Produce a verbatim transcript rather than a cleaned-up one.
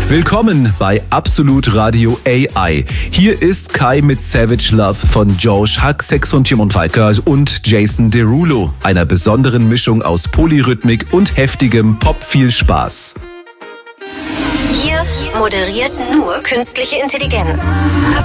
Willkommen bei Absolut Radio A I. Hier ist Kai mit Savage Love von Josh Huck, Sex und Timon Falker und Jason Derulo. Einer besonderen Mischung aus Polyrhythmik und heftigem Pop. Viel Spaß. Hier moderiert nur künstliche Intelligenz.